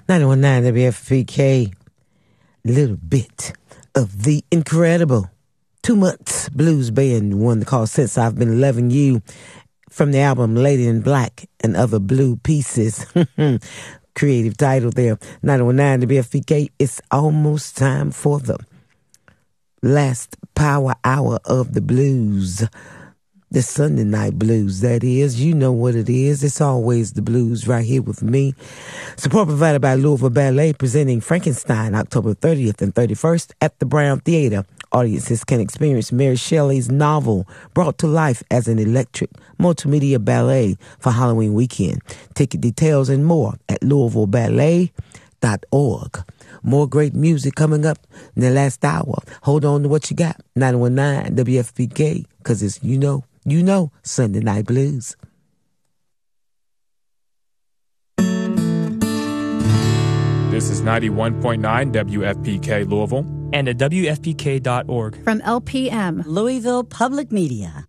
919 WFPK, little bit of the incredible 2 months blues band, one called Since I've Been Loving You, from the album Lady in Black and Other Blue Pieces. Creative title there. 919 WFPK. It's almost time for the last power hour of the blues. The Sunday night blues, that is. You know what it is. It's always the blues right here with me. Support provided by Louisville Ballet, presenting Frankenstein October 30th and 31st at the Brown Theater. Audiences can experience Mary Shelley's novel brought to life as an electric multimedia ballet for Halloween weekend. Ticket details and more at LouisvilleBallet.org. More great music coming up in the last hour. Hold on to what you got. 919 WFPK, because it's, you know, Sunday Night Blues. This is 91.9 WFPK Louisville. And at WFPK.org. From LPM, Louisville Public Media.